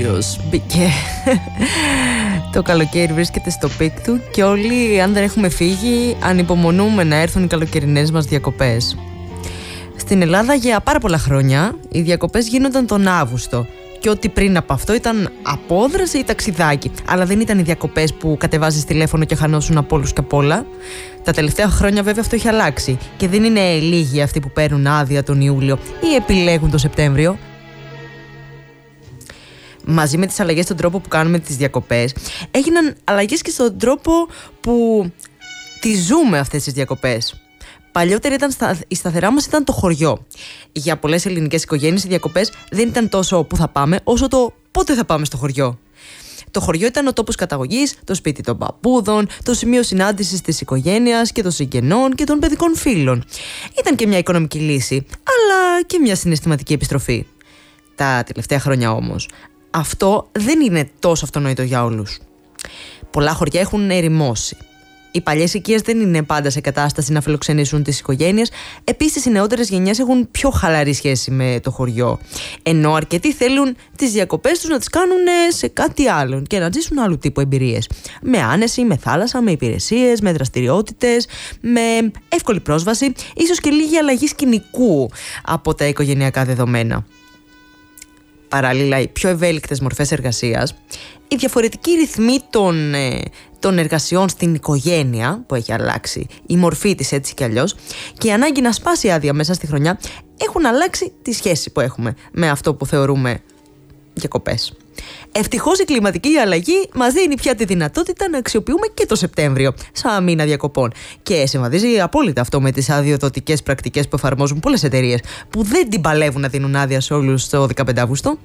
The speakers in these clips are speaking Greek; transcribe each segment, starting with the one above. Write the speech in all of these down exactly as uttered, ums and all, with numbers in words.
Ιούλιος μπήκε. Το καλοκαίρι βρίσκεται στο πικ του και όλοι, αν δεν έχουμε φύγει, ανυπομονούμε να έρθουν οι καλοκαιρινές μας διακοπές. Στην Ελλάδα για πάρα πολλά χρόνια οι διακοπές γίνονταν τον Αύγουστο και ό,τι πριν από αυτό ήταν απόδραση ή ταξιδάκι. Αλλά δεν ήταν οι διακοπές που κατεβάζεις τηλέφωνο και χανώσουν από όλους και απ' όλα. Τα τελευταία χρόνια βέβαια αυτό έχει αλλάξει και δεν είναι λίγοι αυτοί που παίρνουν άδεια τον Ιούλιο ή επιλέγουν τον Σεπτέμβριο. Μαζί με τις αλλαγές στον τρόπο που κάνουμε τις διακοπές, έγιναν αλλαγές και στον τρόπο που τις ζούμε αυτές τις διακοπές. Παλιότερα ήταν στα, η σταθερά μας ήταν το χωριό. Για πολλές ελληνικές οικογένειες οι διακοπές δεν ήταν τόσο που θα πάμε, όσο το πότε θα πάμε στο χωριό. Το χωριό ήταν ο τόπος καταγωγής, το σπίτι των παππούδων, το σημείο συνάντησης της οικογένειας και των συγγενών και των παιδικών φίλων. Ήταν και μια οικονομική λύση, αλλά και μια συναισθηματική επιστροφή. Τα τελευταία χρόνια όμως, αυτό δεν είναι τόσο αυτονόητο για όλους. Πολλά χωριά έχουν ερημώσει. Οι παλιές οικίες δεν είναι πάντα σε κατάσταση να φιλοξενήσουν τις οικογένειες. Επίσης, οι νεότερες γενιές έχουν πιο χαλαρή σχέση με το χωριό. Ενώ αρκετοί θέλουν τις διακοπές τους να τις κάνουν σε κάτι άλλο και να ζήσουν άλλου τύπου εμπειρίες. Με άνεση, με θάλασσα, με υπηρεσίες, με δραστηριότητες, με εύκολη πρόσβαση, ίσως και λίγη αλλαγή σκηνικού από τα οικογενειακά δεδομένα. Παράλληλα, οι πιο ευέλικτες μορφές εργασίας, η διαφορετική ρυθμή των, ε, των εργασιών στην οικογένεια που έχει αλλάξει, η μορφή της έτσι κι αλλιώς, και η ανάγκη να σπάσει άδεια μέσα στη χρονιά έχουν αλλάξει τη σχέση που έχουμε με αυτό που θεωρούμε διακοπές. Ευτυχώς η κλιματική αλλαγή μας δίνει πια τη δυνατότητα να αξιοποιούμε και το Σεπτέμβριο σαν μήνα διακοπών. Και συμβαδίζει απόλυτα αυτό με τις αδειοδοτικές πρακτικές που εφαρμόζουν πολλές εταιρείες που δεν την παλεύουν να δίνουν άδεια σε όλους το δεκαπέντε Αυγούστου.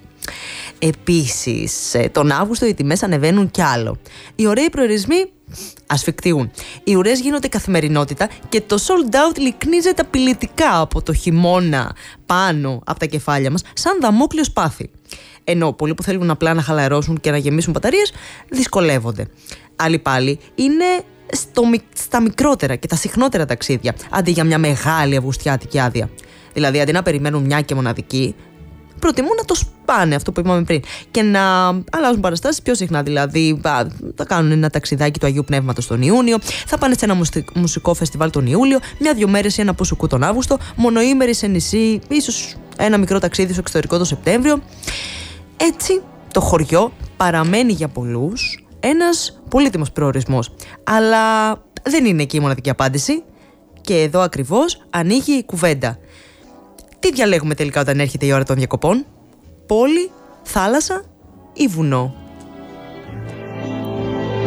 Επίσης, τον Αύγουστο οι τιμές ανεβαίνουν κι άλλο. Οι ωραίοι προορισμοί ασφικτιούν. Οι ουρές γίνονται καθημερινότητα και το sold out λυκνίζεται απειλητικά από το χειμώνα πάνω από τα κεφάλια μας, σαν δαμόκλειο σπάθη. Ενώ πολλοί που θέλουν απλά να χαλαρώσουν και να γεμίσουν μπαταρίες δυσκολεύονται. Άλλοι πάλι είναι στο, στα μικρότερα και τα συχνότερα ταξίδια, αντί για μια μεγάλη αυγουστιάτικη άδεια. Δηλαδή, αντί να περιμένουν μια και μοναδική, προτιμούν να το σπάνε, αυτό που είπαμε πριν, και να αλλάζουν παραστάσεις πιο συχνά. Δηλαδή, θα κάνουν ένα ταξιδάκι του Αγίου Πνεύματος τον Ιούνιο, θα πάνε σε ένα μουσικό φεστιβάλ τον Ιούλιο, μια-δυο μέρες ή ένα πουσουκού τον Αύγουστο, μονοήμερη σε νησί, ίσως ένα μικρό ταξίδι στο εξωτερικό το Σεπτέμβριο. Έτσι, το χωριό παραμένει για πολλούς ένας πολύτιμος προορισμός. Αλλά δεν είναι εκεί η μοναδική απάντηση. Και εδώ ακριβώς ανοίγει η κουβέντα. Τι διαλέγουμε τελικά όταν έρχεται η ώρα των διακοπών? Πόλη, θάλασσα ή βουνό?